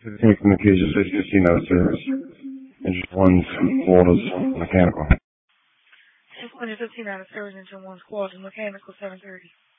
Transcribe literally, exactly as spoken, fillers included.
fifteen from the Acacia says fifteen out of service. Engine one's quarters mechanical. Just one fifteen out of service, engine one's quarters mechanical, seven thirty.